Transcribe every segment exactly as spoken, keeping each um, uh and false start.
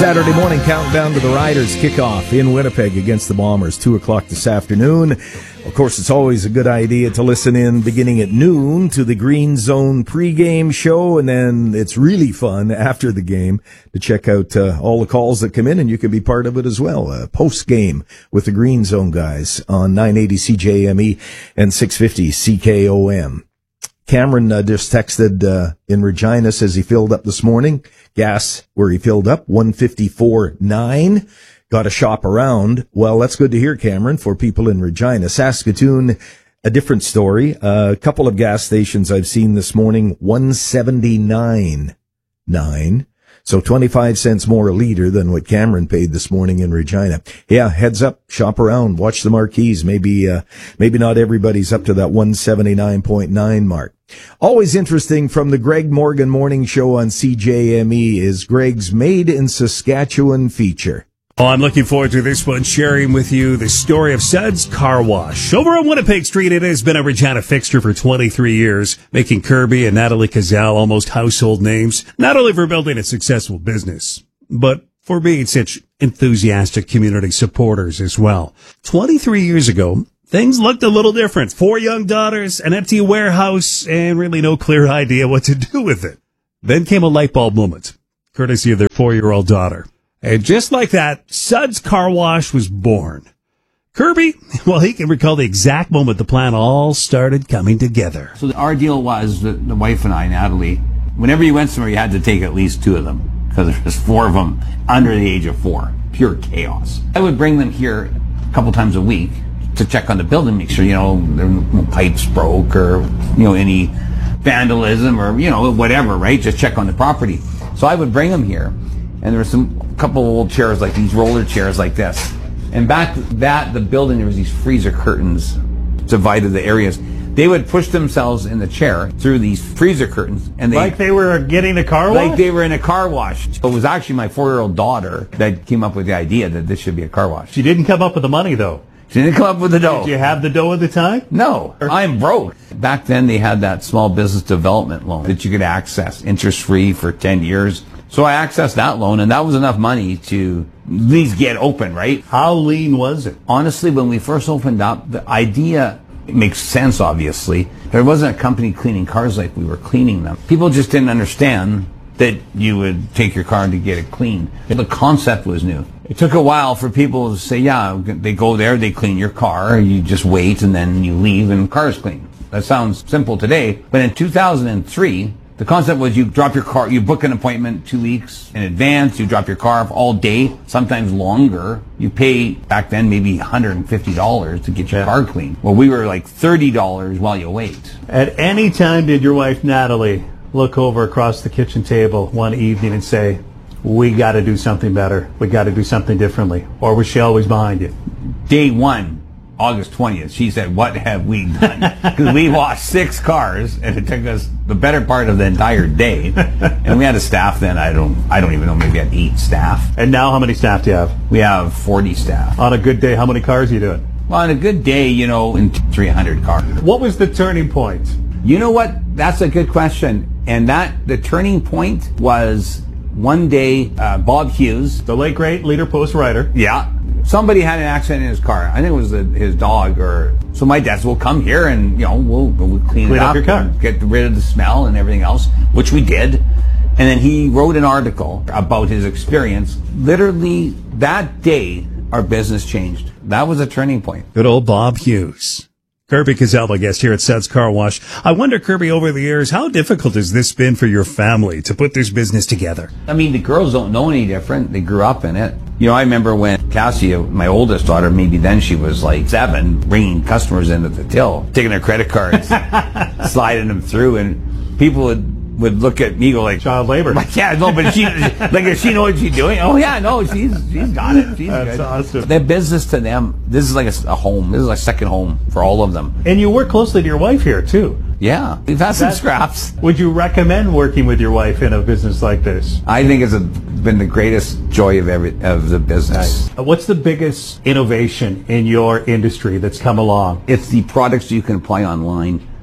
Saturday morning countdown to the Riders kickoff in Winnipeg against the Bombers, two o'clock this afternoon. Of course, it's always a good idea to listen in beginning at noon to the Green Zone pregame show, and then it's really fun after the game to check out uh, all the calls that come in, and you can be part of it as well. Uh, post-game with the Green Zone guys on nine eighty C J M E and six fifty C K O M. Cameron uh, just texted uh, in Regina, says he filled up this morning. Gas where he filled up, one fifty-four point nine. Got to shop around. Well, that's good to hear, Cameron, for people in Regina. Saskatoon, a different story. Uh, a couple of gas stations I've seen this morning, one seventy-nine point nine. So twenty-five cents more a liter than what Cameron paid this morning in Regina. Yeah, heads up, shop around, watch the marquees. Maybe, uh, maybe not everybody's up to that one seventy-nine point nine mark. Always interesting from the Greg Morgan Morning Show on C J M E is Greg's Made in Saskatchewan feature. Oh, I'm looking forward to this one, sharing with you the story of Suds Car Wash. Over on Winnipeg Street, it has been a Regina fixture for twenty-three years, making Kirby and Natalie Cazal almost household names, not only for building a successful business, but for being such enthusiastic community supporters as well. twenty-three years ago, things looked a little different. Four young daughters, an empty warehouse, and really no clear idea what to do with it. Then came a light bulb moment, courtesy of their four-year-old daughter. And just like that, Suds Car Wash was born. Kirby, well, he can recall the exact moment the plan all started coming together. So our deal was that the wife and I, Natalie, whenever you went somewhere, you had to take at least two of them because there was four of them under the age of four. Pure chaos. I would bring them here a couple times a week to check on the building, make sure, you know, no pipes broke or, you know, any vandalism or, you know, whatever, right? Just check on the property. So I would bring them here, and there were some couple of old chairs like these roller chairs like this. And back that, the building, there was these freezer curtains divided the areas. They would push themselves in the chair through these freezer curtains. And they, like they were getting a car wash? Like they were in a car wash. So it was actually my four-year-old daughter that came up with the idea that this should be a car wash. She didn't come up with the money, though. She didn't come up with the dough. Did you have the dough at the time? No, I'm broke. Back then, they had that small business development loan that you could access interest-free for ten years. So I accessed that loan, and that was enough money to at least get open, right? How lean was it? Honestly, when we first opened up, the idea makes sense, obviously. There wasn't a company cleaning cars like we were cleaning them. People just didn't understand that you would take your car to get it cleaned. The concept was new. It took a while for people to say, yeah, they go there, they clean your car, you just wait, and then you leave, and the car is clean. That sounds simple today, but in two thousand three, the concept was you drop your car, you book an appointment two weeks in advance, you drop your car off all day, sometimes longer. You pay, back then, maybe one hundred fifty dollars to get your yeah. car cleaned. Well, we were like thirty dollars while you wait. At any time did your wife, Natalie, look over across the kitchen table one evening and say, we got to do something better, we got to do something differently? Or was she always behind you? Day one, August twentieth, she said, what have we done? Because we washed six cars, and it took us the better part of the entire day. And we had a staff then, I don't I don't even know, maybe we had eight staff. And now how many staff do you have? We have forty staff. On a good day, how many cars are you doing? Well, on a good day, you know, in three hundred cars. What was the turning point? You know what? That's a good question. And that, the turning point was one day, uh, Bob Hughes. The late great leader post writer. Yeah. Somebody had an accident in his car. I think it was the, his dog or, so my dad said, we'll come here and, you know, we'll, we'll clean, clean it up, up your car. And get rid of the smell and everything else, which we did. And then he wrote an article about his experience. Literally that day, our business changed. That was a turning point. Good old Bob Hughes. Kirby Cazal, my guest here at Suds Car Wash. I wonder, Kirby, over the years, how difficult has this been for your family to put this business together? I mean, the girls don't know any different. They grew up in it. You know, I remember when Cassie, my oldest daughter, maybe then she was like seven, bringing customers into the till, taking their credit cards, sliding them through, and people would would look at me, go like, child labor. Like, yeah, no, but she, like, does she know what she's doing? Oh yeah, no, she's she's got it. She's That's good. awesome. Their business to them, this is like a, a home. This is like a second home for all of them. And you work closely to your wife here too. Yeah, we've had some That, scraps. Would you recommend working with your wife in a business like this? I think it's a, been the greatest joy of every of the business. Nice. What's the biggest innovation in your industry that's come along? It's the products you can apply online.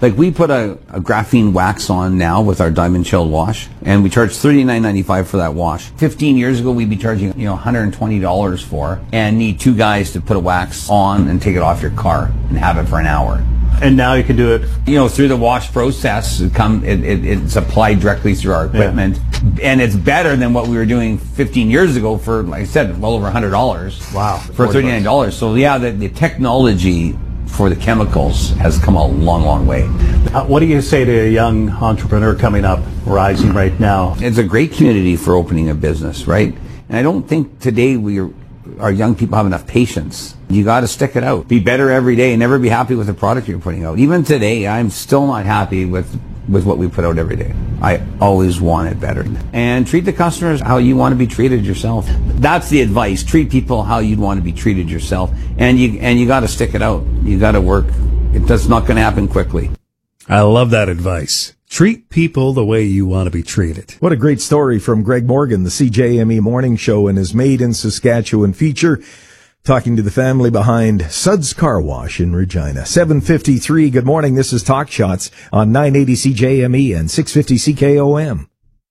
Like we put a, a graphene wax on now with our diamond chill wash, and we charge thirty-nine ninety-five for that wash. Fifteen years ago, we'd be charging you know one hundred twenty dollars for, and need two guys to put a wax on and take it off your car and have it for an hour. And now you can do it, you know, through the wash process. It come, it, it, it's applied directly through our equipment, yeah. And it's better than what we were doing fifteen years ago for, like I said, well over one hundred dollars. Wow, for thirty-nine dollars. So yeah, the, the technology for the chemicals has come a long, long way. Uh, what do you say to a young entrepreneur coming up, rising right now? It's a great community for opening a business, right? And I don't think today we are, our young people have enough patience. You got to stick it out. Be better every day. Never be happy with the product you're putting out. Even today, I'm still not happy with with what we put out every day. I always want it better. And treat the customers how you want to be treated yourself. That's the advice. Treat people how you'd want to be treated yourself. And you and you got to stick it out. You got to work. It's not going to happen quickly. I love that advice. Treat people the way you want to be treated. What a great story from Greg Morgan, the C J M E Morning Show, and his Made in Saskatchewan feature, talking to the family behind Suds Car Wash in Regina. seven fifty-three, good morning. This is Talk Shots on nine eighty C J M E and six fifty C K O M.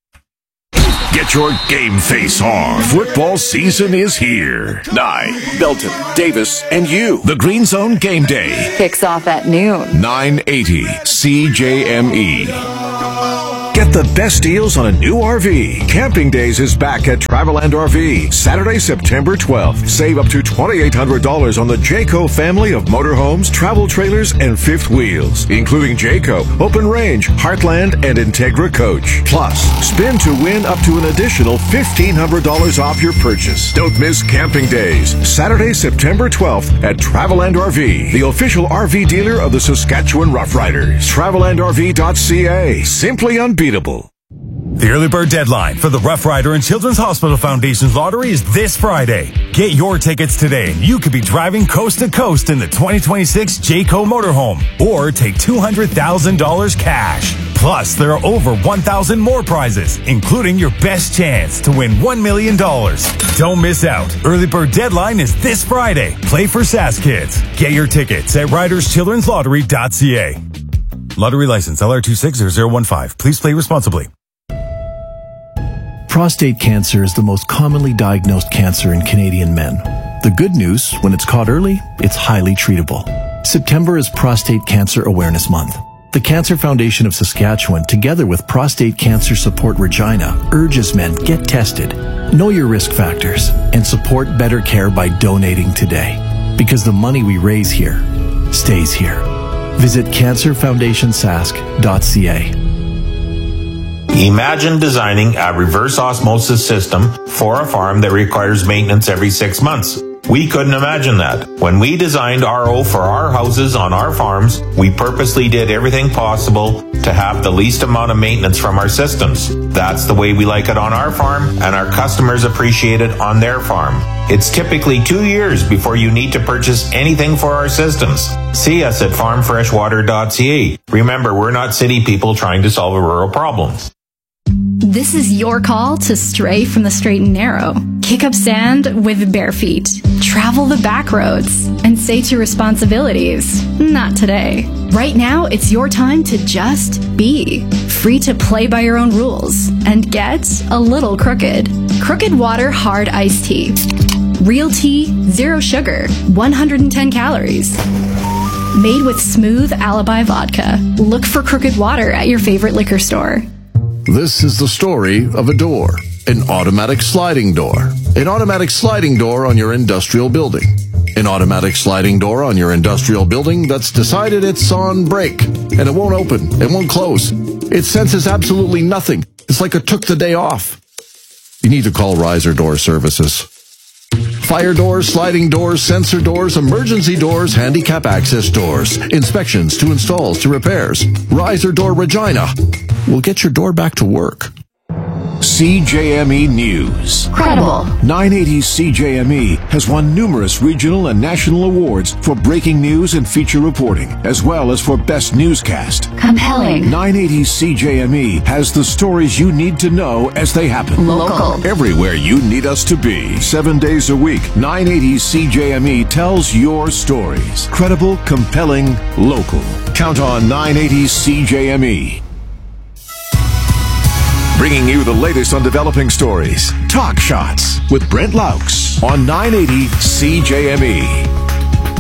Get your game face on. Football season is here. Nye, Belton, Davis, and you. The Green Zone Game Day kicks off at noon. nine eighty C J M E. Get the best deals on a new R V. Camping Days is back at Traveland R V. Saturday, September twelfth. Save up to twenty-eight hundred dollars on the Jayco family of motorhomes, travel trailers, and fifth wheels, including Jayco, Open Range, Heartland, and Integra Coach. Plus, spin to win up to an additional fifteen hundred dollars off your purchase. Don't miss Camping Days. Saturday, September twelfth at Traveland R V, the official R V dealer of the Saskatchewan Roughriders. Traveland R V dot C A. Simply unbeatable. The early bird deadline for the Rough Rider and Children's Hospital Foundation's lottery is this Friday. Get your tickets today and you could be driving coast to coast in the twenty twenty-six Jayco motorhome or take two hundred thousand dollars cash. Plus, there are over one thousand more prizes, including your best chance to win one million dollars. Don't miss out. Early bird deadline is this Friday. Play for Sask Kids. Get your tickets at riders children's lottery dot C A. Lottery license L R two six zero zero one five. Please play responsibly. Prostate cancer is the most commonly diagnosed cancer in Canadian men. The good news, when it's caught early, it's highly treatable. September is Prostate Cancer Awareness Month. The Cancer Foundation of Saskatchewan, together with Prostate Cancer Support Regina, urges men get tested, know your risk factors, and support better care by donating today. Because the money we raise here stays here. Visit cancer foundation sask dot C A. Imagine designing a reverse osmosis system for a farm that requires maintenance every six months. We couldn't imagine that. When we designed R O for our houses on our farms, we purposely did everything possible to have the least amount of maintenance from our systems. That's the way we like it on our farm, and our customers appreciate it on their farm. It's typically two years before you need to purchase anything for our systems. See us at farm fresh water dot C A. Remember, we're not city people trying to solve a rural problem. This is your call to stray from the straight and narrow. Kick up sand with bare feet. Travel the back roads and say to responsibilities, not today. Right now, it's your time to just be. Free to play by your own rules and get a little crooked. Crooked Water Hard Iced Tea. Real tea, zero sugar, one hundred ten calories. Made with smooth Alibi vodka. Look for Crooked Water at your favorite liquor store. This is the story of a door, an automatic sliding door. An automatic sliding door on your industrial building. An automatic sliding door on your industrial building that's decided it's on break, and it won't open, it won't close. It senses absolutely nothing. It's like it took the day off. You need to call Riser Door Services. Fire doors, sliding doors, sensor doors, emergency doors, handicap access doors, inspections to installs to repairs. Riser Door Regina will get your door back to work. C C J M E News. Credible. nine eighty C J M E has won numerous regional and national awards for breaking news and feature reporting, as well as for best newscast. Compelling. nine eighty C J M E has the stories you need to know as they happen. Local. Everywhere you need us to be. Seven days a week, nine eighty C J M E tells your stories. Credible, compelling, local. Count on nine eighty C J M E. Bringing you the latest on developing stories. Talk Shots with Brent Laux on nine eighty C J M E.